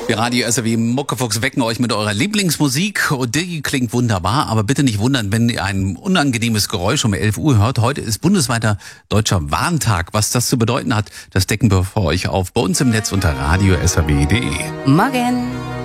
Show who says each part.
Speaker 1: Wir Radio SAW Muckefuchs wecken euch mit eurer Lieblingsmusik und die klingt wunderbar, aber bitte nicht wundern, wenn ihr ein unangenehmes Geräusch um 11 Uhr hört. Heute ist bundesweiter Deutscher Warntag. Was das zu bedeuten hat, das decken wir für euch auf bei uns im Netz unter radioswaw.de.
Speaker 2: Morgen!